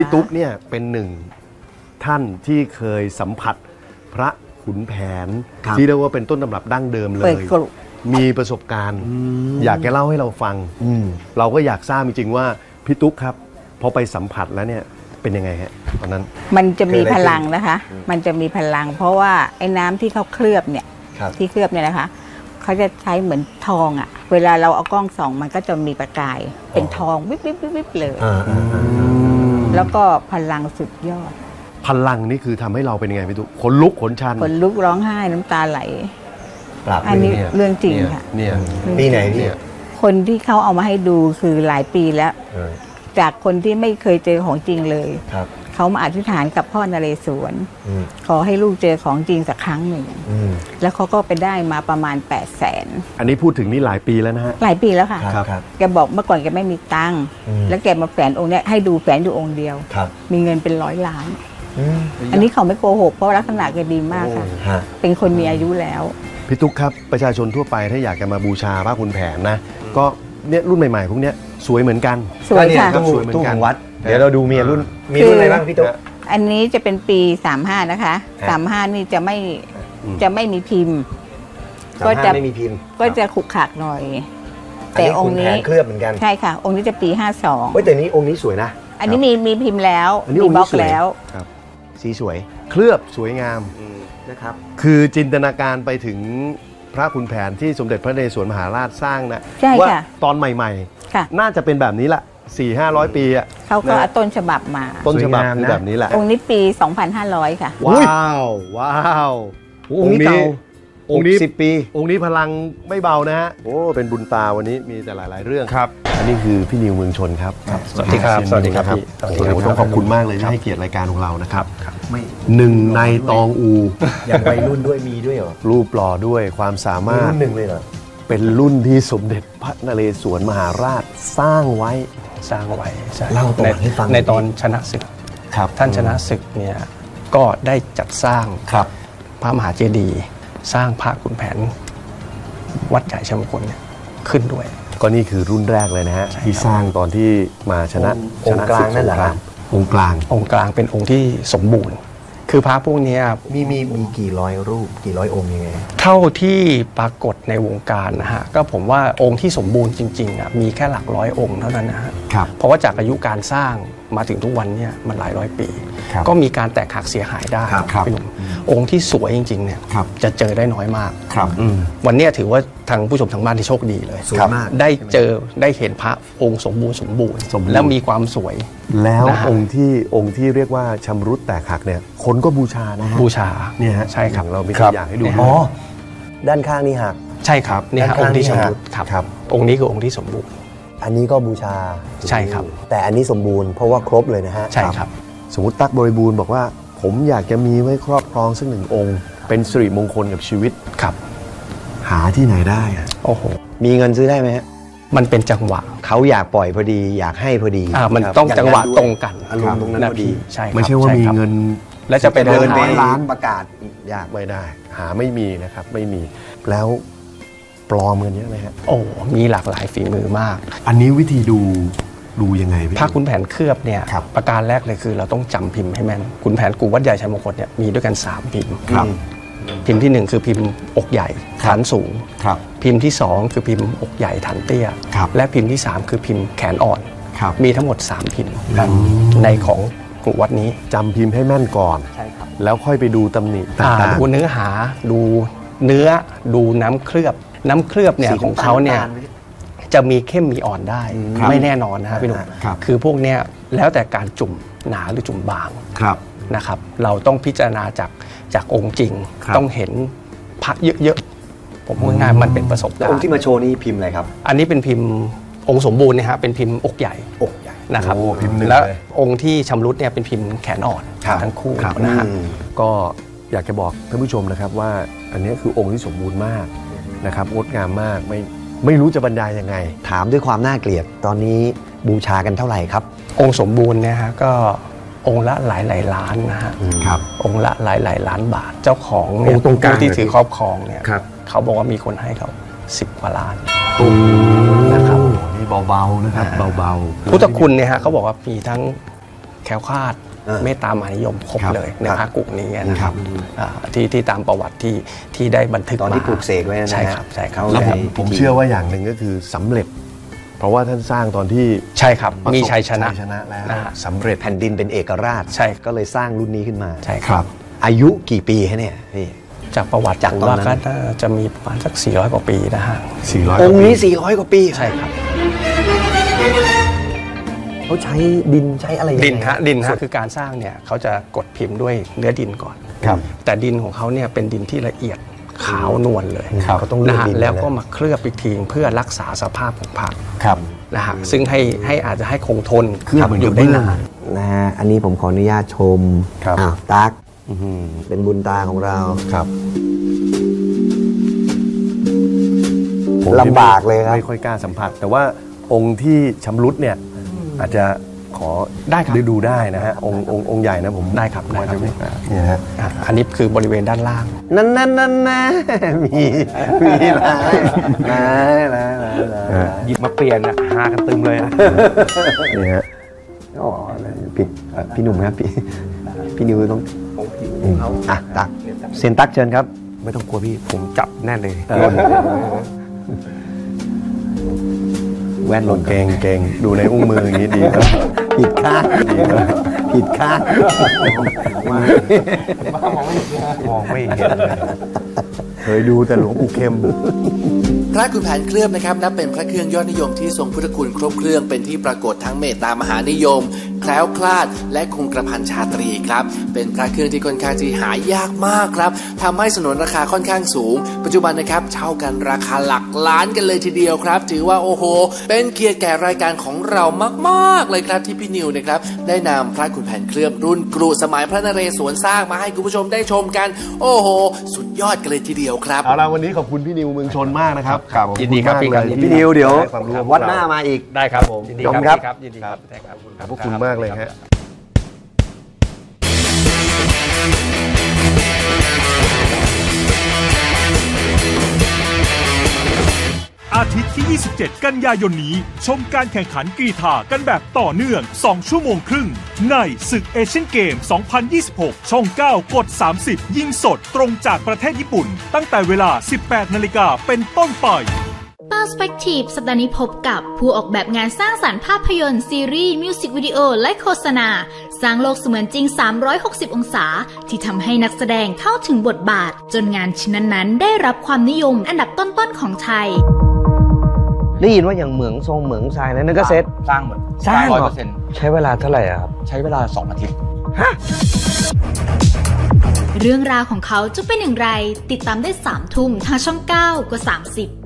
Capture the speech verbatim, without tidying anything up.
พี่ตุ๊กเนี่ยเป็นหนึ่งท่านที่เคยสัมผัสพระขุนแผนที่เรียกว่าเป็นต้นตำรับดั้งเดิมเลยมีประสบการณ์อยากจะเล่าให้เราฟังเราก็อยากทราบจริงๆว่าพี่ตุ๊กครับพอไปสัมผัสแล้วเนี่ยเป็นยังไงฮะตอนนั้นมันจะมีพลังนะคะมันจะมีพลังเพราะว่าไอ้น้ำที่เขาเคลือบเนี่ยที่เคลือบเนี่ยนะคะเขาจะใช้เหมือนทองอ่ะเวลาเราเอากล้องส่องมันก็จะมีประกายเป็นทองวิบวิบวิบวิบเลยแล้วก็พลังสุดยอดพลังนี่คือทำให้เราเป็นยังไงพี่ตุ๊กขนลุกขนชันขนลุกร้องไห้น้ำตาไหลอันนี้เรื่องจริงค่ะเนี่ยปีไหนเนี่ยคนที่เขาเอามาให้ดูคือหลายปีแล้วจากคนที่ไม่เคยเจอของจริงเลยเขามาอธิษฐานกับพ่อนเรศวรขอให้ลูกเจอของจริงสักครั้งหนึ่งแล้วเขาก็ไปได้มาประมาณแปดแสนอันนี้พูดถึงนี่หลายปีแล้วนะฮะหลายปีแล้วค่ะแกบอกเมื่อก่อนแกไม่มีตังค์แล้วแกมาแฝนองค์นี้ให้ดูแฝนอยู่องค์เดียวมีเงินเป็นร้อยล้านอันนี้เขาไม่โกหกเพราะลักษณะแกดีมากค่ะเป็นคนมีอายุแล้วพี่ตุ๊กครับประชาชนทั่วไปถ้าอยากจะมาบูชาพระขุนแผนนะก็เนี่ยรุ่นใหม่ๆพวกเนี้ยสวยเหมือนกันสวยค่ะสวยเหมือนกันวัดเดี๋ยวเราดูมีรุ่นมีรุ่นอะไรบ้างพี่ตุ๊กอันนี้จะเป็นปีสามห้านะคะสามห้านี่จะไม่จะไม่มีพิมพ์ก็จะไม่มีพิมพ์ก็จะขรุขระหน่อยแต่องค์นี้เคลือบเหมือนกันใช่ค่ะองค์นี้จะปีห้าสองเฮ้ยแต่นี้องค์นี้สวยนะอันนี้มีมีพิมพ์แล้วมีบล็อกแล้วครับสีสวยเคลือบสวยงามนะครับคือจินตนาการไปถึงพระขุนแผนที่สมเด็จพระนเรศวรมหาราชสร้างนะว่าตอนใหม่ๆน่าจะเป็นแบบนี้แหละสี่ห้าร้อยปีอ่ะเขาก็เอาต้นฉบับมาต้นฉบับคือแบบนี้แหละองค์นี้ปีสองพันห้าร้อยค่ะว้าวว้าวองค์นี้เก่าองค์นี้สิบปีองค์นี้พลังไม่เบานะฮะโอ้เป็นบุญตาวันนี้มีแต่หลายๆเรื่องครับอันนี้คือพี่นิวเมืองชนครับสวัสดีครับสวัสดีครับพี่โอ้โหต้องขอบคุณมากเลยที่ให้เกียรติรายการของเรานะครับหนึ่งในตองอูอย่างวัยรุ่นด้วยมีด้วยเหรอรูปหล่อด้วยความสามารถรุ่นหนึ่งเลยเหรอเป็นรุ่นที่สมเด็จพระนเรศวรมหาราชสร้างไว้สร้างไว้เล่าต่อให้ฟังในตอนชนะศึกครับท่านชนะศึกเนี่ยก็ได้จัดสร้างครับพระมหาเจดีย์สร้างพระขุนแผนวัดใหญ่ชัยมงคลเนี่ยขึ้นด้วยก็นี่คือรุ่นแรกเลยนะฮะที่สร้างตอนที่มาชนะองค์กลางนั่นแหละองค์กลางองค์กลางเป็นองค์ที่สมบูรณ์คือพระพวกนี้มีมีมีกี่ร้อยรูปกี่ร้อยองค์ยังไงเท่าที่ปรากฏในวงการนะฮะก็ผมว่าองค์ที่สมบูรณ์จริงๆอ่ะมีแค่หลักร้อยองค์เท่านั้นนะฮะเพราะว่าจากอายุการสร้างมาถึงทุกวันเนี่ยมันหลายร้อยปีก็มีการแตกหักเสียหายได้พี่หนุ่มองค์ที่สวยจริงๆเนี่ยจะเจอได้น้อยมากวันนี้ถือว่าทางผู้ชมทางบ้านที่โชคดีเลยได้เจอได้เห็นพระองค์สมบูรณ์สมบูรณ์แล้วมีความสวยแล้วองค์ที่องค์ที่เรียกว่าชำรุดแตกหักเนี่ยคนก็บูชานะฮะบูชาเนี่ยฮะใช่ครับเรามีตัวอย่างให้ดูอ๋อด้านข้างนี่หักใช่ครับนี่ฮะองค์ที่ชำรุดครับองค์นี้คือองค์ที่สมบูรณ์อันนี้ก็บูชาใช่ครับแต่อันนี้สมบูรณ์เพราะว่าครบเลยนะฮะใช่ครับสมมติตั๊กบริบูรณ์บอกว่าผมอยากจะมีไว้ครอบครองสักหนึ่งองค์เป็นสิริมงคลกับชีวิตครับหาที่ไหนได้โอ้โหมีเงินซื้อได้ไหมฮะมันเป็นจังหวะเขาอยากปล่อยพอดีอยากให้พอดีอ่ามันต้องจังหวะตรงกันอารมณ์ตรงนั้นพอดีใช่ไม่ใช่ว่ามีเงินแล้วจะไปเดินไปร้านประกาศอยากไม่ได้หาไม่มีนะครับไม่มีแล้วปลอมเงินเยอะไหมฮะโอ้มีหลากหลายฝีมือมากอันนี้วิธีดูดูยังไงพระขุนแผนเคลือบเนี่ยประการแรกเลยคือเราต้องจำพิมพ์ให้แม่นขุนแผนกูวัดใหญ่ชัยมงคลเนี่ยมีด้วยกันสามพิมพ์พิมพ์ที่หนึ่งคือพิมพ์อกใหญ่ฐานสูงพิมพ์ที่สองคือพิมพ์อกใหญ่ฐานเตี้ยและพิมพ์ที่สามคือพิมพ์แขนอ่อนมีทั้งหมดสามพิมพ์ในของกลุ่มวัดนี้จำพิมพ์ให้แม่นก่อนแล้วค่อยไปดูตำหนิต่างๆดูเนื้อหาดูเนื้อดูน้ำเคลือบน้ำเคลือบเนี่ยของเขาเนี่ยจะมีเข้มมีอ่อนได้ไม่แน่นอนนะครับพี่หนุ่มคือพวกเนี้ยแล้วแต่การจุ่มหนาหรือจุ่มบางนะครับเราต้องพิจารณาจากจากองค์จริงต้องเห็นพระเยอะๆผมพูดง่ายมันเป็นประสบการณ์องค์ที่มาโชว์นี่พิมพ์อะไรครับอันนี้เป็นพิมพ์องค์สมบูรณ์นะฮะเป็นพิมพ์อกใหญ่อกใหญ่นะครับแล้วองค์ที่ชำรุดเนี่ยเป็นพิมพ์แขนอ่อนทั้งคู่นะฮะก็อยากจะบอกท่านผู้ชมนะครับว่าอันนี้คือองค์ที่สมบูรณ์มากนะครับงดงามมากไม่ไม่รู้จะบรรยายยังไงถามด้วยความน่าเกลียดตอนนี้บูชากันเท่าไหร่ครับองค์สมบูรณ์เนี่ยฮะก็องค์ละหลายหลายล้านนะฮะครับองค์ละหลายหลายล้านบาทเจ้าของเนี่ยผู้ที่ถือครอบครองเนี่ยเขาบอกว่ามีคนให้เขาสิบกว่าล้านนะครับนี่เบาๆนะครับเบาๆพุทธคุณเนี่ยฮะเขาบอกว่ามีทั้งแคล้วคลาดเออเมตตามหานิยมครบครับเลยในครับพระกุนี้นะครับอ่าที่ที่ตามประวัติที่ที่ได้บันทึกตอนที่มาปลูกเสกไว้นะฮะใช่ครับใช่ครับแล้วผมในผมพิธีเชื่อว่าอย่างหนึ่งก็คือสำเร็จ เพราะว่าท่านสร้างตอนที่ใช่ครับมีชัยชนะชัยชนะแล้วนะฮะสำเร็จแผ่นดินเป็นเอกราชใช่ก็เลยสร้างรุ่นนี้ขึ้นมาใช่ครับอายุกี่ปีฮะเนี่ยพี่จากประวัติจากตอนนั้นว่าก็น่าจะมีประมาณสักสี่ร้อยกว่าปีนะฮะสี่ร้อยองค์นี้สี่ร้อยกว่าปีใช่ครับเขาใช้ดินใช้อะไรยังไงดินฮะดินฮะคือการสร้างเนี่ยเขาจะกดพิมพ์ด้วยเนื้อดินก่อนครับแต่ดินของเขาเนี่ยเป็นดินที่ละเอียดขาวนวลเลยครับเขาต้องเลือกนะฮะดินแล้วก็นะมาเคลือบอีกทีเพื่อรักษาสภาพของผักครับนะฮะซึ่งให้ให้อาจจะให้คงทนเคลือบเหมือนอยู่กระได้เบื้องนานนะฮะอันนี้ผมขออนุญาตชมครับอ้าวตักเป็นบุญตาของเราครับลำบากเลยครับไม่ค่อยกล้าสัมผัส แต่ว่าองค์ที่ชำรุดเนี่ยอาจจะขอได้ครับดูดูได้นะฮะองค์องค์องค์ใหญ่นะผมได้ครับได้ครับเนี่ยฮะอ่ะอันนี้คือบริเวณด้านล่างนั่นนั่นนั่นนะมีมีลายลายลายลายลายหยิบมาเปลี่ยนอ่ะหากันตึมเลยนะนี่ฮะอ๋อผิดเอ่อพี่หนุ่มครับพี่พี่นิวต้องอืมอ่ะตักเซียนตักเชิญครับไม่ต้องกลัวพี่ผมจับแน่นเลยแว่นหล่นเก่งเก่งดูในอุ้งมืออย่างนี้ดีครับผิดข้างผิดข้างมองไม่เห็นเลยเคยดูแต่หลวงปู่เข้มพระขุนแผนเคลือบนะครับนับเป็นพระเครื่องยอดนิยมที่ทรงพุทธคุณครบเครื่องเป็นที่ปรากฏทั้งเมตตามหานิยม แคล้วคลาดและคงกระพันชาตรีครับเป็นพระเครื่องที่ค่อนข้างที่หายากมากครับทำให้สนนราคาค่อนข้างสูง ปัจจุบันนะครับเช่ากันราคาหลักล้านกันเลยทีเดียวครับถือว่าโอ้โหเป็นเกียรติแก่รายการของเรามากๆเลยครับที่พี่นิวนะครับได้นำพระขุนแผนเคลือบรุ่นกรุสมัยพระนเรศวรสร้างมาให้คุณผู้ชมได้ชมกัน โอ้โหสุดยอดกันเลยทีเดียวครับเอาละวันนี้ขอบคุณพี่นิวเมืองชนมากนะครับครับขอณยินดีครับมากพี่ครับเลยยินดีพี่นิวเดี๋ยวให้ความรู้กับพกวัดเรหน้ามาอีกได้ครับผมยินดีขอบคุณคครัรับ บยินดีครับได้ครับขอบพระคุณมากเลยฮะอาทิตย์ที่ ยี่สิบเจ็ด กันยายนนี้ ชมการแข่งขันกรีฑากันแบบต่อเนื่อง สอง ชั่วโมงครึ่ง ในศึกเอเชียนเกม สองพันยี่สิบหก ช่อง เก้า กด สามสิบ ยิงสดตรงจากประเทศญี่ปุ่น ตั้งแต่เวลา สิบแปดนาฬิกาเป็นต้นไป Perspective สัปดาห์นี้พบกับผู้ออกแบบงานสร้างสรรค์ภาพยนตร์ซีรีส์มิวสิกวิดีโอและโฆษณาสร้างโลกเสมือนจริงสามร้อยหกสิบองศาที่ทำให้นักแสดงเข้าถึงบทบาทจนงานชิ้นนั้นๆได้รับความนิยมอันดับต้นๆของไทยได้ยินว่าอย่างเหมืองทรงเหมืองทรายนั้นนั่นก็เซ็ตสร้างหมดสร้างร้อยเหรเปออร์เซ็นต์ใช้เวลาเท่าไหร่อะครับใช้เวลาสองอาทิตย์เรื่องราวของเขาจะเป็นอย่างไรติดตามได้สามทุ่มทางช่องเก้ากดสามสิบ